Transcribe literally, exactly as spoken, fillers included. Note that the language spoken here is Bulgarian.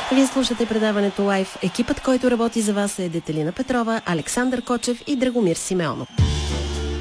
Вие слушате предаването Лайф. Екипът, който работи за вас, е Детелина Петрова, Александър Кочев и Драгомир Симеонов.